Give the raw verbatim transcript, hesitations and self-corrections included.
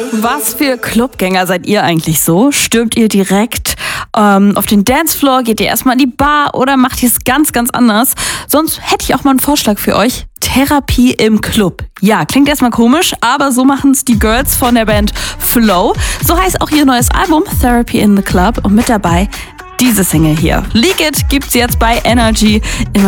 Was für Clubgänger seid ihr eigentlich so? Stürmt ihr direkt ähm, auf den Dancefloor? Geht ihr erstmal in die Bar oder macht ihr es ganz, ganz anders? Sonst hätte ich auch mal einen Vorschlag für euch. Therapie im Club. Ja, klingt erstmal komisch, aber so machen es die Girls von der Band Flow. So heißt auch ihr neues Album Therapy in the Club und mit dabei diese Single hier. Leak It gibt's jetzt bei Energy. Immer